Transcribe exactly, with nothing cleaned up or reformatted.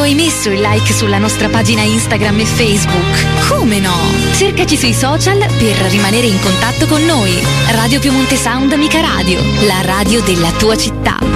hai messo il like sulla nostra pagina Instagram e Facebook? Come no? Cercaci sui social per rimanere in contatto con noi. Radio Piemonte Sound Amica Radio, la radio della tua città.